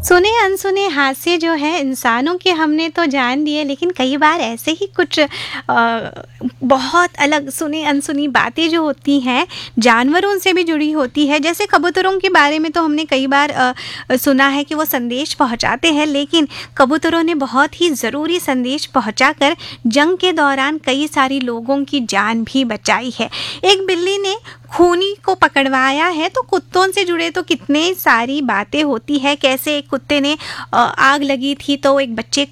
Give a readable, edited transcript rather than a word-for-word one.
सुने अनसुने हादसे जो है इंसानों के हमने तो जान लिए, लेकिन कई बार ऐसे ही कुछ बहुत अलग सुनी अनसुनी बातें जो होती हैं जानवरों से भी जुड़ी होती है। जैसे कबूतरों के बारे में तो हमने कई बार सुना है कि वो संदेश पहुंचाते हैं, लेकिन कबूतरों ने बहुत ही ज़रूरी संदेश पहुंचाकर जंग के दौरान कई सारी लोगों की जान भी बचाई है। एक बिल्ली ने खूनी को पकड़वाया है, तो कुत्तों से जुड़े तो कितने सारी बातें होती है। कैसे एक कुत्ते ने आग लगी थी तो एक बच्चे